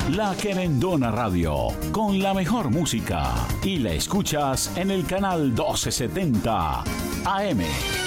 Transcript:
La Querendona Radio, con la mejor música. Y la escuchas en el canal 1270 AM.